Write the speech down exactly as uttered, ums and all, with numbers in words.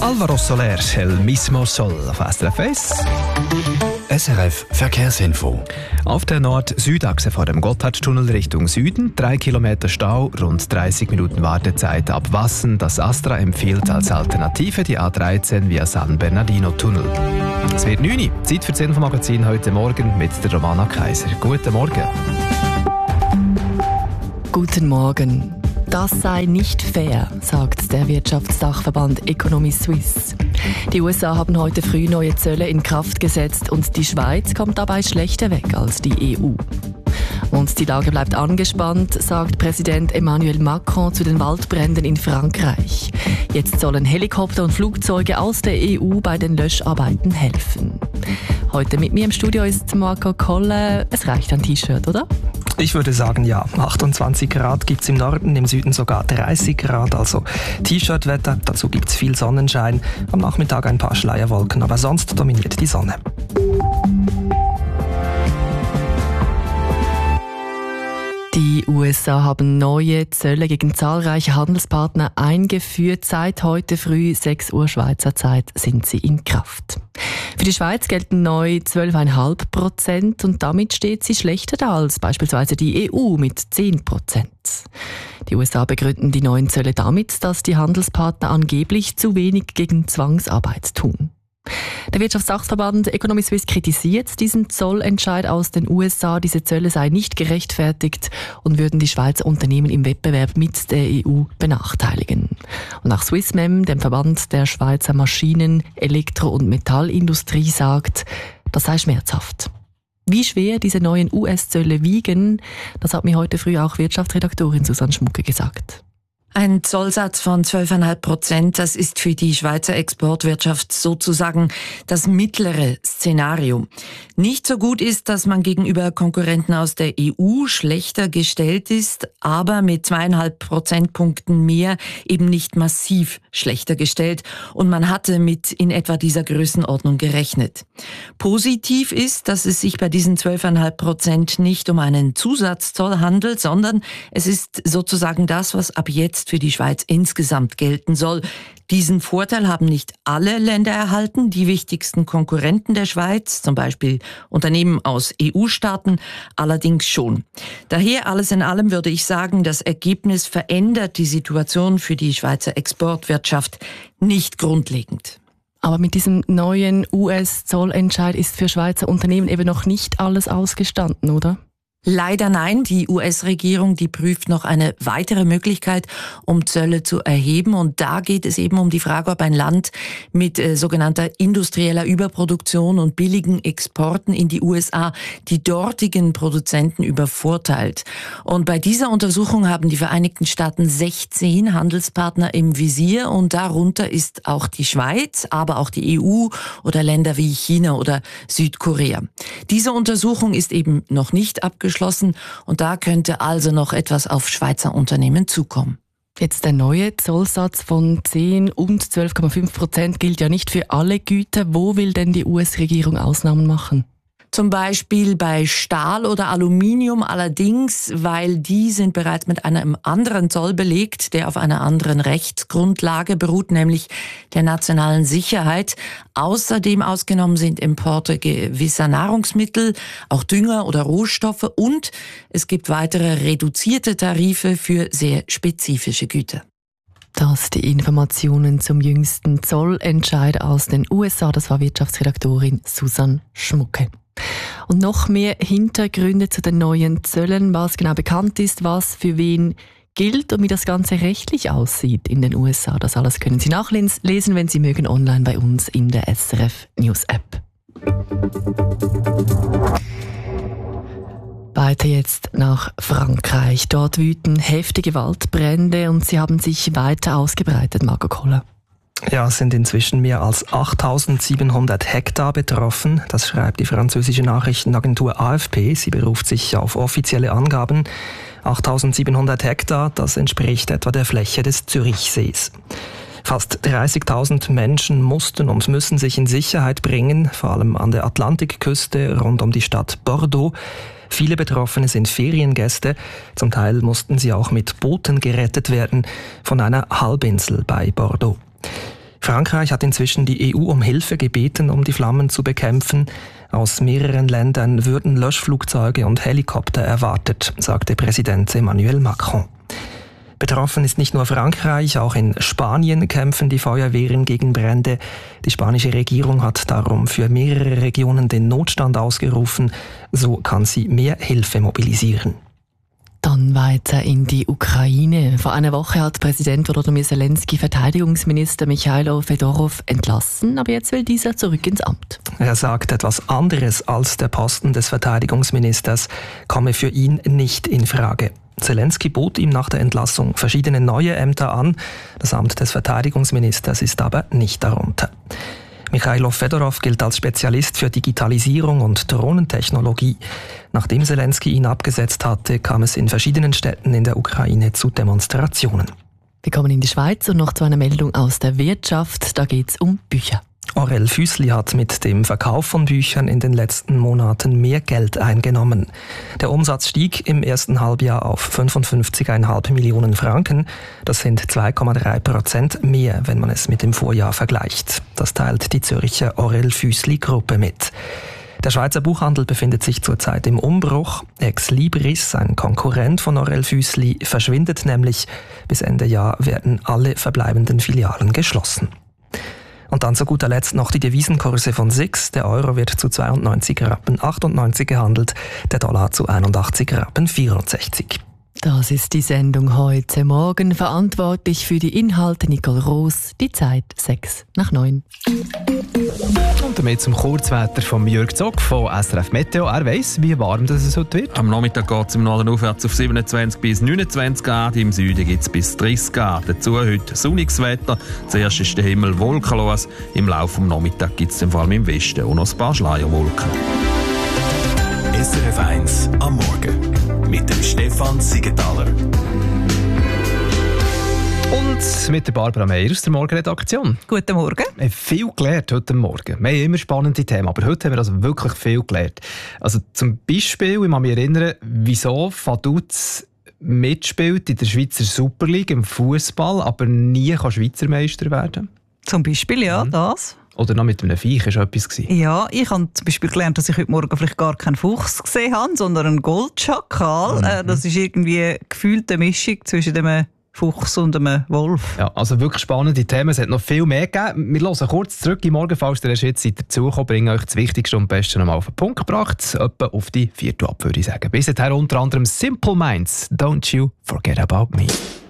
Alvaro Soler, El mismo Sol auf S R F eins. S R F Verkehrsinfo. Auf der Nord-Süd-Achse vor dem Gotthardtunnel Richtung Süden, drei Kilometer Stau, rund dreißig Minuten Wartezeit ab Wassen. Das Astra empfiehlt als Alternative die A dreizehn via San Bernardino-Tunnel. Es wird neun Uhr, Zeit für das Infomagazin heute Morgen mit der Romana Kaiser. Guten Morgen. Guten Morgen. Das sei nicht fair, sagt der Wirtschaftsdachverband Economy Suisse. Die U S A haben heute früh neue Zölle in Kraft gesetzt und die Schweiz kommt dabei schlechter weg als die E U. Und die Lage bleibt angespannt, sagt Präsident Emmanuel Macron zu den Waldbränden in Frankreich. Jetzt sollen Helikopter und Flugzeuge aus der E U bei den Löscharbeiten helfen. Heute mit mir im Studio ist Marco Kolle. Es reicht ein T-Shirt, oder? Ich würde sagen, ja. achtundzwanzig Grad gibt es im Norden, im Süden sogar dreißig Grad, also T-Shirt-Wetter. Dazu gibt es viel Sonnenschein, am Nachmittag ein paar Schleierwolken, aber sonst dominiert die Sonne. Die U S A haben neue Zölle gegen zahlreiche Handelspartner eingeführt. Seit heute früh sechs Uhr Schweizer Zeit sind sie in Kraft. Für die Schweiz gelten neu zwölf Komma fünf Prozent und damit steht sie schlechter da als beispielsweise die E U mit zehn Prozent. Die U S A begründen die neuen Zölle damit, dass die Handelspartner angeblich zu wenig gegen Zwangsarbeit tun. Der Wirtschaftsdachverband Economy Suisse kritisiert diesen Zollentscheid aus den U S A. Diese Zölle seien nicht gerechtfertigt und würden die Schweizer Unternehmen im Wettbewerb mit der E U benachteiligen. Und nach Swissmem, dem Verband der Schweizer Maschinen-, Elektro- und Metallindustrie, sagt, das sei schmerzhaft. Wie schwer diese neuen U S-Zölle wiegen, das hat mir heute früh auch Wirtschaftsredaktorin Susanne Schmucke gesagt. Ein Zollsatz von zwölf Komma fünf Prozent, das ist für die Schweizer Exportwirtschaft sozusagen das mittlere Szenario. Nicht so gut ist, dass man gegenüber Konkurrenten aus der E U schlechter gestellt ist, aber mit zweieinhalb Prozentpunkten mehr eben nicht massiv schlechter gestellt und man hatte mit in etwa dieser Größenordnung gerechnet. Positiv ist, dass es sich bei diesen zwölf Komma fünf Prozent nicht um einen Zusatzzoll handelt, sondern es ist sozusagen das, was ab jetzt für die Schweiz insgesamt gelten soll. Diesen Vorteil haben nicht alle Länder erhalten. Die wichtigsten Konkurrenten der Schweiz, zum Beispiel Unternehmen aus E U-Staaten, allerdings schon. Daher alles in allem würde ich sagen, das Ergebnis verändert die Situation für die Schweizer Exportwirtschaft nicht grundlegend. Aber mit diesem neuen U S-Zollentscheid ist für Schweizer Unternehmen eben noch nicht alles ausgestanden, oder? Leider nein. Die U S-Regierung, die prüft noch eine weitere Möglichkeit, um Zölle zu erheben. Und da geht es eben um die Frage, ob ein Land mit äh, sogenannter industrieller Überproduktion und billigen Exporten in die U S A die dortigen Produzenten übervorteilt. Und bei dieser Untersuchung haben die Vereinigten Staaten sechzehn Handelspartner im Visier und darunter ist auch die Schweiz, aber auch die E U oder Länder wie China oder Südkorea. Diese Untersuchung ist eben noch nicht abgeschlossen. Und da könnte also noch etwas auf Schweizer Unternehmen zukommen. Jetzt der neue Zollsatz von zehn und zwölf Komma fünf Prozent gilt ja nicht für alle Güter. Wo will denn die U S-Regierung Ausnahmen machen? Zum Beispiel bei Stahl oder Aluminium allerdings, weil die sind bereits mit einem anderen Zoll belegt, der auf einer anderen Rechtsgrundlage beruht, nämlich der nationalen Sicherheit. Außerdem ausgenommen sind Importe gewisser Nahrungsmittel, auch Dünger oder Rohstoffe und es gibt weitere reduzierte Tarife für sehr spezifische Güter. Das die Informationen zum jüngsten Zollentscheid aus den U S A. Das war Wirtschaftsredaktorin Susanne Schmucke. Und noch mehr Hintergründe zu den neuen Zöllen, was genau bekannt ist, was für wen gilt und wie das Ganze rechtlich aussieht in den U S A. Das alles können Sie nachlesen, wenn Sie mögen, online bei uns in der S R F News App. Weiter jetzt nach Frankreich. Dort wüten heftige Waldbrände und sie haben sich weiter ausgebreitet, Marco Koller. Ja, es sind inzwischen mehr als achttausendsiebenhundert Hektar betroffen. Das schreibt die französische Nachrichtenagentur A F P. Sie beruft sich auf offizielle Angaben. achttausendsiebenhundert Hektar, das entspricht etwa der Fläche des Zürichsees. Fast dreißigtausend Menschen mussten und müssen sich in Sicherheit bringen, vor allem an der Atlantikküste rund um die Stadt Bordeaux. Viele Betroffene sind Feriengäste. Zum Teil mussten sie auch mit Booten gerettet werden von einer Halbinsel bei Bordeaux. Frankreich hat inzwischen die E U um Hilfe gebeten, um die Flammen zu bekämpfen. Aus mehreren Ländern würden Löschflugzeuge und Helikopter erwartet, sagte Präsident Emmanuel Macron. Betroffen ist nicht nur Frankreich, auch in Spanien kämpfen die Feuerwehren gegen Brände. Die spanische Regierung hat darum für mehrere Regionen den Notstand ausgerufen. So kann sie mehr Hilfe mobilisieren. Dann weiter in die Ukraine. Vor einer Woche hat Präsident Volodymyr Zelensky Verteidigungsminister Michailo Fedorov entlassen, aber jetzt will dieser zurück ins Amt. Er sagt, etwas anderes als der Posten des Verteidigungsministers komme für ihn nicht in Frage. Zelensky bot ihm nach der Entlassung verschiedene neue Ämter an. Das Amt des Verteidigungsministers ist aber nicht darunter. Michailo Fedorov gilt als Spezialist für Digitalisierung und Drohnentechnologie. Nachdem Zelensky ihn abgesetzt hatte, kam es in verschiedenen Städten in der Ukraine zu Demonstrationen. Wir kommen in die Schweiz und noch zu einer Meldung aus der Wirtschaft. Da geht es um Bücher. Orell Füssli hat mit dem Verkauf von Büchern in den letzten Monaten mehr Geld eingenommen. Der Umsatz stieg im ersten Halbjahr auf fünfundfünfzig Komma fünf Millionen Franken. Das sind zwei Komma drei Prozent mehr, wenn man es mit dem Vorjahr vergleicht. Das teilt die Zürcher Orell Füssli Gruppe mit. Der Schweizer Buchhandel befindet sich zurzeit im Umbruch. Ex Libris, ein Konkurrent von Orell Füssli, verschwindet nämlich. Bis Ende Jahr werden alle verbleibenden Filialen geschlossen. Und dann zu guter Letzt noch die Devisenkurse von S I X. Der Euro wird zu zweiundneunzig Rappen achtundneunzig gehandelt, der Dollar zu einundachtzig Rappen vierundsechzig. Das ist die Sendung heute Morgen. Verantwortlich für die Inhalte Nicole Roos. Die Zeit sechs nach neun. Und damit zum Kurzwetter von Jörg Zock von S R F Meteo. Er weiss, wie warm das es heute wird. Am Nachmittag geht es im Norden aufwärts auf siebenundzwanzig bis neunundzwanzig Grad. Im Süden gibt es bis dreißig Grad. Dazu heute sonniges Wetter. Zuerst ist der Himmel wolkenlos. Im Laufe des Nachmittags gibt es vor allem im Westen auch noch ein paar Schleierwolken. S R F eins am Morgen mit dem Stefan Siegenthaler. Und mit der Barbara Meier aus der Morgenredaktion. Guten Morgen. Wir haben viel gelernt heute Morgen. Wir haben immer spannende Themen, aber heute haben wir also wirklich viel gelernt. Also zum Beispiel, ich kann mich erinnern, wieso Vaduz mitspielt in der Schweizer Super League im Fußball, aber nie kann Schweizer Meister werden. Zum Beispiel, ja, mhm. das. Oder noch mit einem Viech war etwas gewesen. Ja, ich habe zum Beispiel gelernt, dass ich heute Morgen vielleicht gar keinen Fuchs gesehen habe, sondern einen Goldschakal. Mhm. Äh, das ist irgendwie eine gefühlte Mischung zwischen einem Fuchs und einem Wolf. Ja, also wirklich spannende Themen. Es hat noch viel mehr gegeben. Wir hören kurz zurück im Morgen, falls ihr erst jetzt seid dazugekommen, bringen euch das Wichtigste und Beste nochmal auf den Punkt gebracht. Etwa auf die vierte ab, würde ich sagen. Bis dahin unter anderem Simple Minds, Don't You Forget About Me.